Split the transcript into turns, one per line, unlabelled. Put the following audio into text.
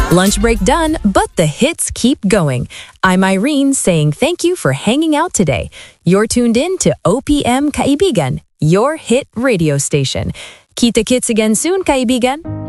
Lunch break done, but the hits keep going. I'm Irene saying thank you for hanging out today. You're tuned in to OPM Kaibigan, your hit radio station. Kita-kits again soon, kaibigan.